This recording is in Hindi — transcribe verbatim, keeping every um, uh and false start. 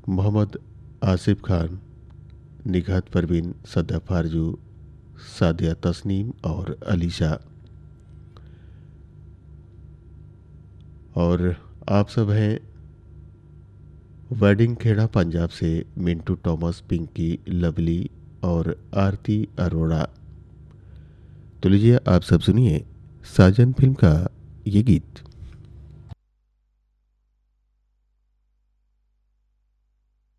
मोहम्मद आसिफ खान, निघात परवीन, सद्दाफ फारजू, सादिया तस्नीम और अलीशा। और आप सब हैं वेडिंग खेड़ा पंजाब से मिंटू थॉमस, पिंकी, लवली और आरती अरोड़ा। तो लीजिए आप सब सुनिए साजन फिल्म का ये गीत।